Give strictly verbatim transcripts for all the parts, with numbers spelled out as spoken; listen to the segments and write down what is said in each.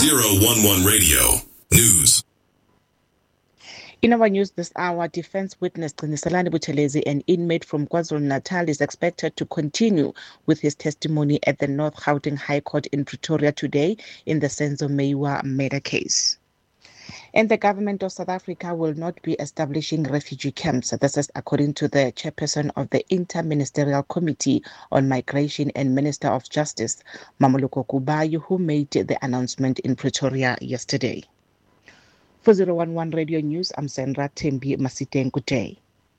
zero one one Radio News. In our news this hour, defense witness Qiniselani Buthelezi, an inmate from KwaZulu-Natal, is expected to continue with his testimony at the North Gauteng High Court in Pretoria today in the Senzo Meyiwa murder case. And the government of South Africa will not be establishing refugee camps. This is according to the chairperson of the Inter-Ministerial Committee on Migration and Minister of Justice, Mamoloko Kubayi, who made the announcement in Pretoria yesterday. For zero one one Radio News, I'm Sandra Tembi Masiteng. Good day.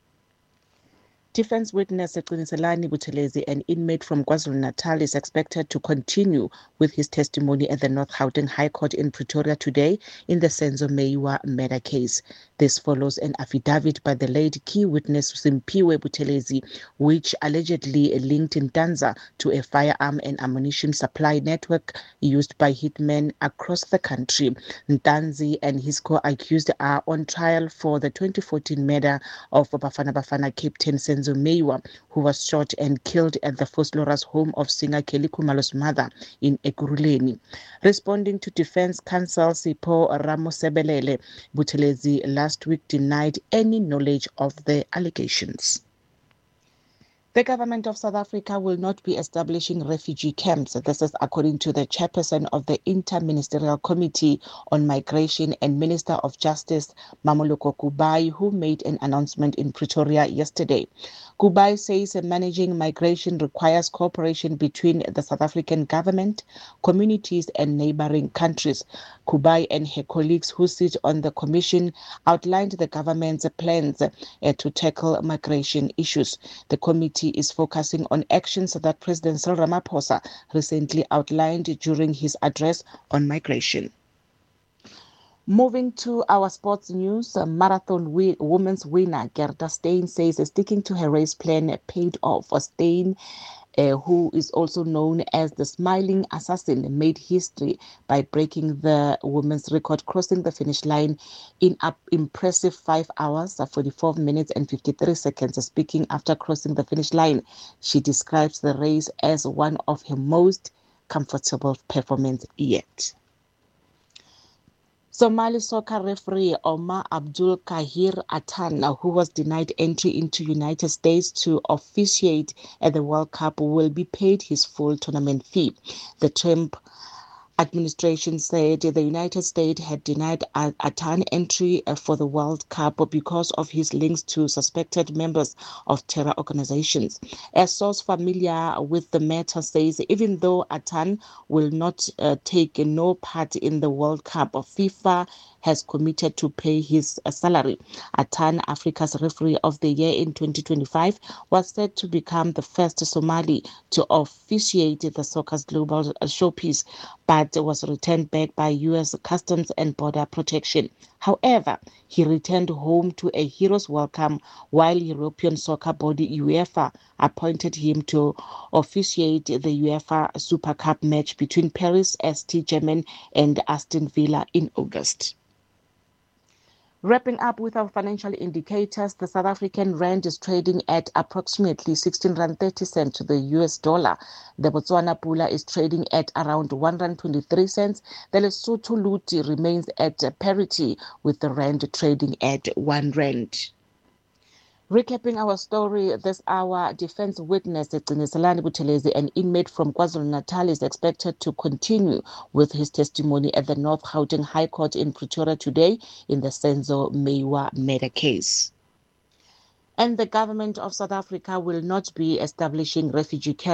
Defense witness Qiniselani Buthelezi, an inmate from KwaZulu-Natal, is expected to continue with his testimony at the North Gauteng High Court in Pretoria today in the Senzo Meyiwa murder case. This follows an affidavit by the late key witness Simphiwe Buthelezi, which allegedly linked Ntanza to a firearm and ammunition supply network used by hitmen across the country. Ntanzi and his co-accused are on trial for the twenty fourteen murder of Bafana Bafana captain Senzo Meyiwa, who was shot and killed at the Vosloorus home of singer Kelly Khumalo's mother in Ekurhuleni. Responding to Defense Counsel Sipho Ramosebelele, Buthelezi last week denied any knowledge of the allegations. The government of South Africa will not be establishing refugee camps. This is according to the chairperson of the Inter-Ministerial Committee on Migration and Minister of Justice, Mamoloko Kubayi, who made an announcement in Pretoria yesterday. Kubayi says managing migration requires cooperation between the South African government, communities and neighboring countries. Kubayi and her colleagues who sit on the commission outlined the government's plans uh, to tackle migration issues. The committee is focusing on actions that President Cyril Ramaphosa recently outlined during his address on migration. Moving to our sports news, marathon wi- women's winner Gerda Steyn says sticking to her race plan paid off. Steyn, Uh, who is also known as the Smiling Assassin, made history by breaking the women's record, crossing the finish line in an impressive five hours, forty-four minutes and fifty-three seconds. Speaking after crossing the finish line, she describes the race as one of her most comfortable performances yet. Somali soccer referee Omar Abdul Kahir Atan, who was denied entry into United States to officiate at the World Cup, will be paid his full tournament fee. The Trump administration said the United States had denied Atan entry for the World Cup because of his links to suspected members of terror organizations. A source familiar with the matter says even though Atan will not uh, take no part in the World Cup, FIFA has committed to pay his uh, salary. Atan, Africa's referee of the year in twenty twenty-five, was said to become the first Somali to officiate the soccer's global showpiece, but was returned back by U S Customs and Border Protection. However, he returned home to a hero's welcome while European soccer body UEFA appointed him to officiate the UEFA Super Cup match between Paris Saint Germain and Aston Villa in August. Wrapping up with our financial indicators, the South African rand is trading at approximately sixteen rand thirty cents to the U S dollar. The Botswana pula is trading at around one rand twenty-three cents. The Lesotho luti remains at parity with the rand trading at one rand. Recapping our story this hour, defense witness Qiniselani Buthelezi, an inmate from KwaZulu-Natal, is expected to continue with his testimony at the North Gauteng High Court in Pretoria today in the Senzo Meyiwa murder case. And the government of South Africa will not be establishing refugee camps